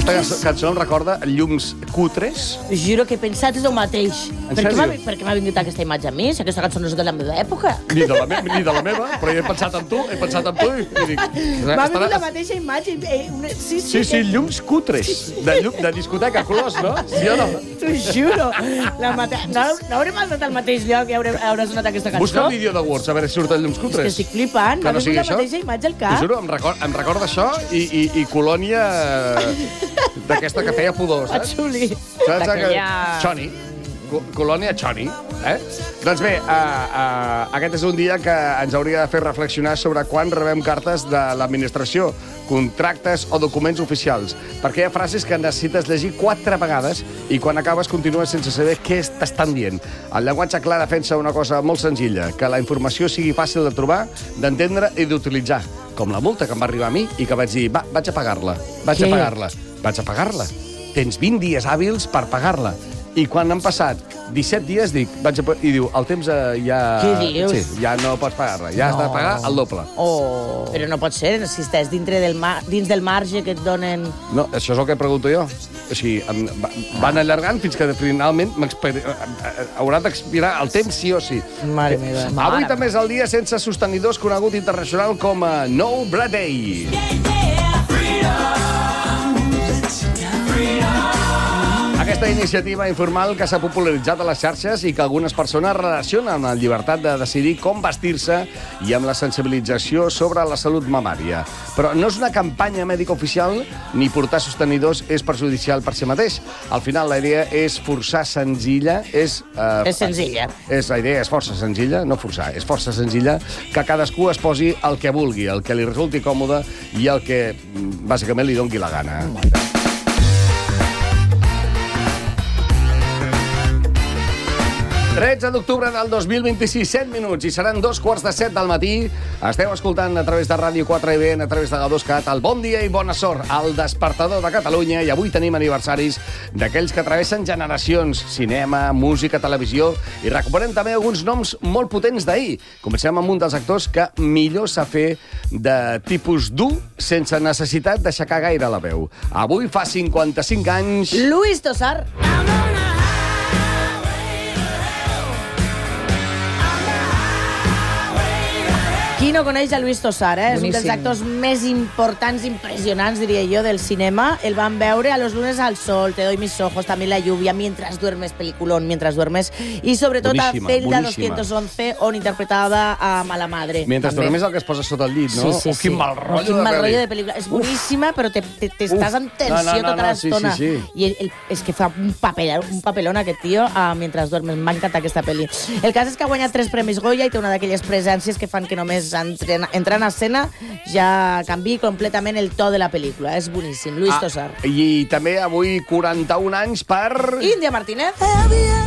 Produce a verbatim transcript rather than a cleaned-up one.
Aquesta cançó em recorda llums cutres. Juro que he pensat el mateix. En Per què sèrio? m'ha per què m'ha vingut aquesta imatge a mi? Si aquesta cançó no és de la meva època. Ni de la, me ni de la meva, però jo he pensat en tu, he pensat en tu i, i dic... M'ha vingut la mateixa imatge. Eh, una- Sí, sí, Sí, sí, llums cutres. De, llum, de discoteca colors, no? Sí o no? T'ho juro. La mate... no, no haurem estat al mateix lloc i haurem, haurà sonat aquesta cançó. Busca el vídeo de Words, a veure si surten llums És que cutres. estic flipant. Que M'ha no sigui vingut la això? mateixa imatge al T'ho cap. juro, em, record, em recorda això i, i, i colònia d'aquesta que feia pudor, saps? Patxuli. Saps? D'aquella- Choni. Co- Colònia Choni. Eh? Doncs bé, uh, uh, aquest és un dia que ens hauria de fer reflexionar sobre quan rebem cartes de l'administració, contractes o documents oficials, perquè hi ha frases que necessites llegir quatre vegades i quan acabes continues sense saber què t'estan dient. El llenguatge clar defensa una cosa molt senzilla, que la informació sigui fàcil de trobar, d'entendre i d'utilitzar. Com la multa que em va arribar a mi i que vaig dir, va, vaig a pagar-la, vaig Què? a pagar-la, vaig a pagar-la. Tens vint dies hàbils per pagar-la. I quan han passat disset dies, dic, vaig a... i diu, el temps eh, ja... Què dius? Sí, ja no pots pagar-la, ja has de pagar el doble. Oh. Però no pot ser, si estàs dintre del mar... dins del marge que et donen... No, això és el que pregunto jo. O sigui, em, va- van allargant fins que finalment m'experi- haurà d'expirar el temps sí o sí. Mare meva. Avui també és el dia sense sostenidors conegut internacional com a No Bra Day. Aquesta iniciativa informal que s'ha popularitzat a les xarxes i que algunes persones relacionen amb la llibertat de decidir com vestir-se i amb la sensibilització sobre la salut mamària. Però no és una campanya mèdica oficial ni portar sostenidors és perjudicial per si mateix. Al final, la idea és forçar senzilla... És, eh, És senzilla. És, la idea és força senzilla, no forçar, és força senzilla que cadascú es posi el que vulgui, el que li resulti còmode i el que, mm, bàsicament, li doni la gana. tretze d'octubre del dos mil vint-i-sis, set minuts, i seran dos quarts de set del matí. Esteu escoltant a través de Ràdio quatre i B N, a través de G dos Cat, el Bon Dia i Bona Sort, el despertador de Catalunya, i avui tenim aniversaris d'aquells que travessen generacions, cinema, música, televisió, i recuperem també alguns noms molt potents d'ahir. Comencem amb un dels actors que millor s'ha fet de tipus dur sense necessitat d'aixecar gaire la veu. Avui fa cinquanta-cinc anys... Luis Tosar. Qui no coneix a Luis Tosar, eh? És un dels Boníssim. actors més importants, impressionants, diria jo, del cinema. El van veure a Los lunes al sol, Te doy mis ojos, también La lluvia, Mientras duermes, peliculón, Mientras duermes, i sobretot a Boníssima, Celda boníssima. dos once, on interpretava a Mala Madre. Mentre també. dormís el que es posa sota el llit, no? Sí, sí, Oh, sí. quin mal rotllo Quin de mal pel·li. rotllo de pel·lícula. És boníssima, però te- te- t'estàs Uf. en tensió No, no, no, tota no, sí, l'estona. sí, sí. I el, el, és que fa un, papel, un papelón aquest tio a Mientras duermes. M'ha encantat aquesta pel·li. El cas és que ha guanyat tres premis Goya i té una d'aquelles presències que fan que només entren, entrar en escena ja canvi completament el to de la pel·lícula. És boníssim. Luis Tosar. I també avui quaranta-un anys per... Índia Martínez.